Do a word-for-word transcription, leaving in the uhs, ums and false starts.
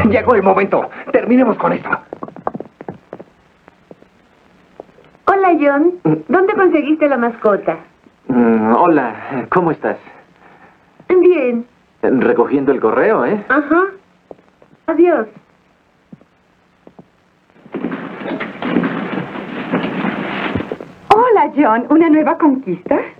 Llegó el momento. Terminemos con esto. Hola, John. ¿Dónde conseguiste la mascota? Mm, hola, ¿cómo estás? Bien. Recogiendo el correo, ¿eh? Ajá. Adiós. Hola, John. ¿Una nueva conquista?